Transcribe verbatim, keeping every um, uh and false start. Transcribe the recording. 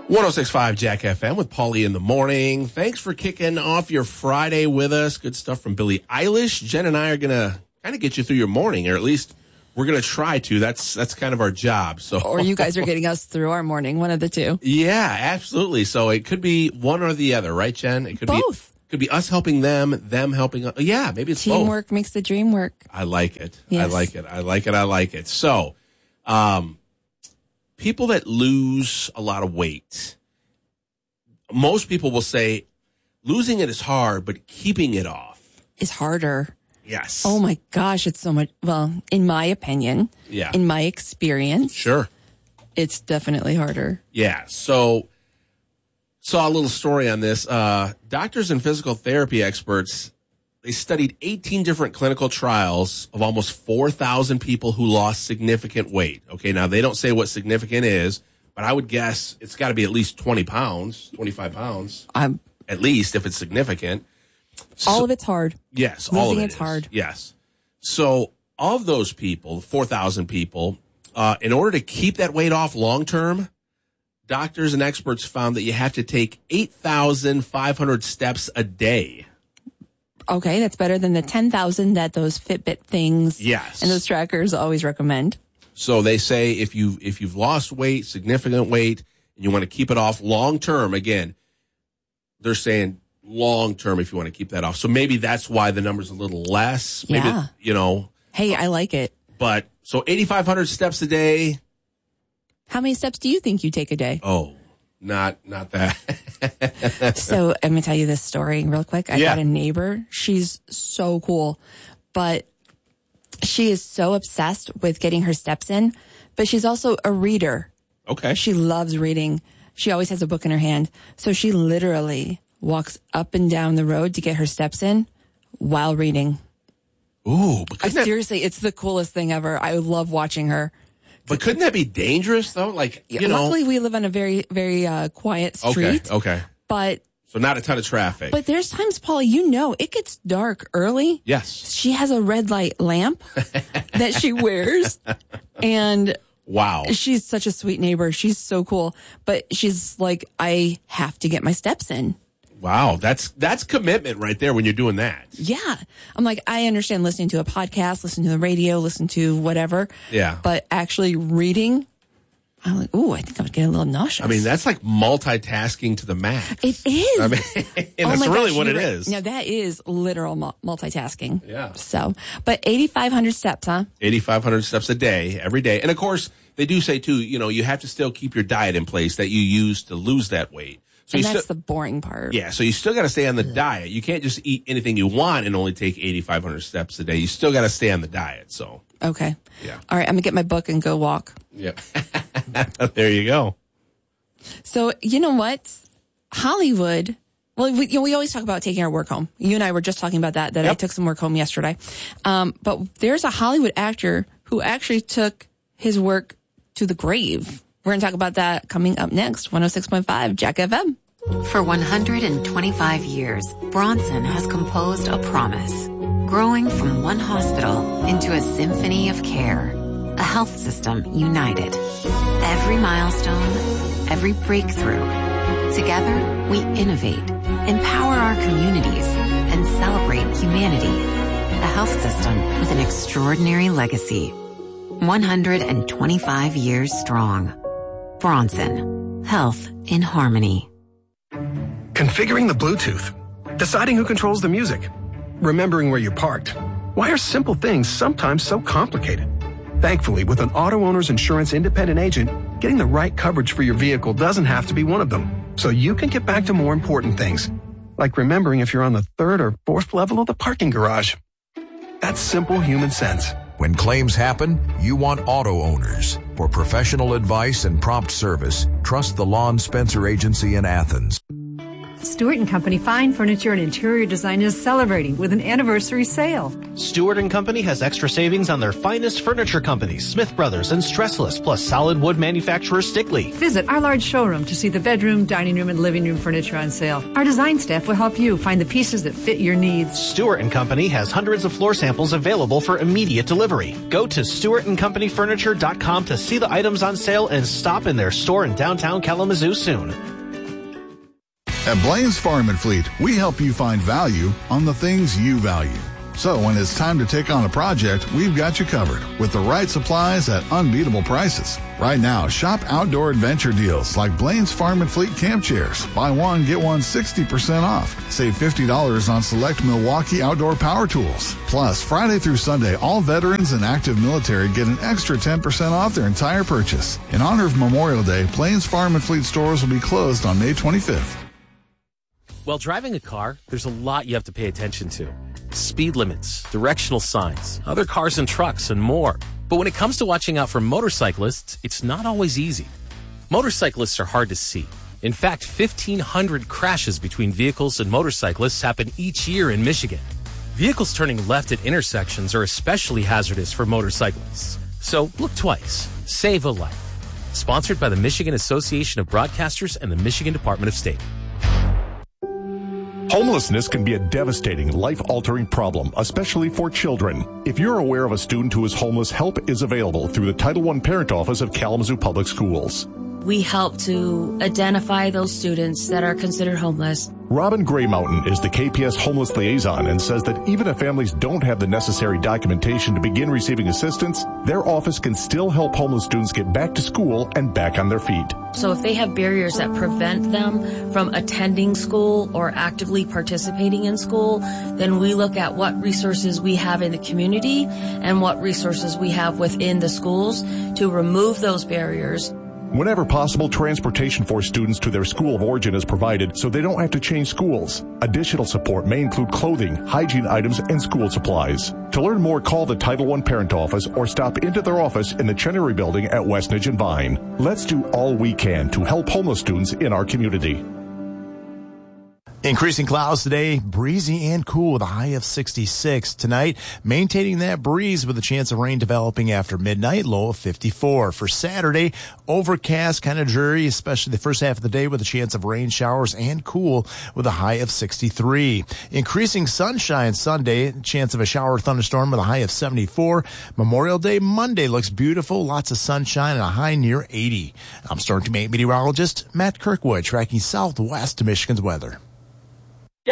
one oh six point five Jack F M with Paulie in the morning. Thanks for kicking off your Friday with us. Good stuff from Billie Eilish. Jen and I are going to kind of get you through your morning, or at least we're going to try to. That's that's kind of our job. So, or you guys are getting us through our morning, one of the two. Yeah, absolutely. So it could be one or the other, right, Jen? It could both. Be, could be us helping them, them helping us. Yeah, maybe it's Teamwork both. Makes the dream work. I like it. Yes. I like it. I like it. I like it. So, um, people that lose a lot of weight, most people will say losing it is hard, but keeping it off is harder. Yes. Oh my gosh, it's so much. Well, in my opinion, yeah. in my experience, sure, it's definitely harder. Yeah. So, saw a little story on this. Uh, doctors and physical therapy experts, they studied eighteen different clinical trials of almost four thousand people who lost significant weight. Okay, now they don't say what significant is, but I would guess it's got to be at least twenty pounds, twenty-five pounds, I'm, at least if it's significant. All so, of it's hard. Yes, Losing all of it it's is. hard. Yes. So of those people, four thousand people, uh, in order to keep that weight off long term, doctors and experts found that you have to take eight thousand five hundred steps a day. Okay, that's better than the ten thousand that those Fitbit things yes. and those trackers always recommend. So they say if you if you've lost weight, significant weight, and you want to keep it off long term, again, they're saying long term if you want to keep that off. So maybe that's why the number's a little less. Maybe, yeah. You know. Hey, I like it. But so eighty-five hundred steps a day. How many steps do you think you take a day? Oh, not not that. So let me tell you this story real quick. I yeah. got a neighbor. She's so cool, but she is so obsessed with getting her steps in, but she's also a reader. Okay. She loves reading. She always has a book in her hand. So she literally walks up and down the road to get her steps in while reading. Ooh, but I, that, seriously, it's the coolest thing ever. I love watching her. But couldn't that be dangerous though? Like, you know. Luckily, we live on a very, very uh, quiet street. Okay, okay. But so not a ton of traffic. But there's times, Paula, you know, it gets dark early. Yes. She has a red light lamp that she wears, and wow, she's such a sweet neighbor. She's so cool. But she's like, I have to get my steps in. Wow, that's that's commitment right there when you're doing that. Yeah. I'm like, I understand listening to a podcast, listen to the radio, listen to whatever. Yeah. But actually reading, I'm like, ooh, I think I would get a little nauseous. I mean, that's like multitasking to the max. It is. I mean, and oh that's my really gosh, what it right. is. No, that is literal mu- multitasking. Yeah. So, but eighty-five hundred steps, huh? eighty-five hundred steps a day, every day. And of course, they do say too, you know, you have to still keep your diet in place that you use to lose that weight. So and you that's still, the boring part. Yeah, so you still got to stay on the diet. You can't just eat anything you want and only take eighty-five hundred steps a day. You still got to stay on the diet. So okay, yeah. All right, I'm gonna get my book and go walk. Yep. There you go. So you know what, Hollywood. Well, we, you know, we always talk about taking our work home. You and I were just talking about that. That yep. I took some work home yesterday. Um, but there's a Hollywood actor who actually took his work to the grave. We're going to talk about that coming up next. one oh six point five Jack F M. For one hundred twenty-five years, Bronson has composed a promise, growing from one hospital into a symphony of care, a health system united. Every milestone, every breakthrough. Together, we innovate, empower our communities, and celebrate humanity. A health system with an extraordinary legacy. one hundred twenty-five years strong. Bronson. Health in harmony. Configuring the Bluetooth. Deciding who controls the music. Remembering where you parked. Why are simple things sometimes so complicated? Thankfully, with an auto owner's insurance independent agent, getting the right coverage for your vehicle doesn't have to be one of them. So you can get back to more important things. Like remembering if you're on the third or fourth level of the parking garage. That's simple human sense. When claims happen, you want auto owners. For professional advice and prompt service, trust the Lawn Spencer Agency in Athens. Stewart and Company Fine Furniture and Interior Design is celebrating with an anniversary sale. Stewart and Company has extra savings on their finest furniture companies, Smith Brothers and Stressless, plus solid wood manufacturer Stickley. Visit our large showroom to see the bedroom, dining room, and living room furniture on sale. Our design staff will help you find the pieces that fit your needs. Stewart and Company has hundreds of floor samples available for immediate delivery. Go to stewart and company furniture dot com to see the items on sale and stop in their store in downtown Kalamazoo soon. At Blaine's Farm and Fleet, we help you find value on the things you value. So when it's time to take on a project, we've got you covered with the right supplies at unbeatable prices. Right now, shop outdoor adventure deals like Blaine's Farm and Fleet camp chairs. Buy one, get one sixty percent off. Save fifty dollars on select Milwaukee outdoor power tools. Plus, Friday through Sunday, all veterans and active military get an extra ten percent off their entire purchase. In honor of Memorial Day, Blaine's Farm and Fleet stores will be closed on May twenty-fifth. While driving a car, there's a lot you have to pay attention to. Speed limits, directional signs, other cars and trucks, and more. But when it comes to watching out for motorcyclists, it's not always easy. Motorcyclists are hard to see. In fact, fifteen hundred crashes between vehicles and motorcyclists happen each year in Michigan. Vehicles turning left at intersections are especially hazardous for motorcyclists. So look twice. Save a life. Sponsored by the Michigan Association of Broadcasters and the Michigan Department of State. Homelessness can be a devastating, life-altering problem, especially for children. If you're aware of a student who is homeless, help is available through the Title one Parent Office of Kalamazoo Public Schools. We help to identify those students that are considered homeless. Robin Gray Mountain is the K P S homeless liaison and says that even if families don't have the necessary documentation to begin receiving assistance, their office can still help homeless students get back to school and back on their feet. So if they have barriers that prevent them from attending school or actively participating in school, then we look at what resources we have in the community and what resources we have within the schools to remove those barriers. Whenever possible, transportation for students to their school of origin is provided so they don't have to change schools. Additional support may include clothing, hygiene items, and school supplies. To learn more, call the Title one Parent Office or stop into their office in the Chenery Building at Westnedge and Vine. Let's do all we can to help homeless students in our community. Increasing clouds today, breezy and cool with a high of sixty-six. Tonight, maintaining that breeze with a chance of rain developing after midnight, low of fifty-four. For Saturday, overcast, kind of dreary, especially the first half of the day with a chance of rain showers and cool with a high of sixty-three. Increasing sunshine Sunday, chance of a shower or thunderstorm with a high of seventy-four. Memorial Day Monday looks beautiful, lots of sunshine and a high near eighty. I'm Storm Team eight meteorologist Matt Kirkwood tracking southwest Michigan's weather.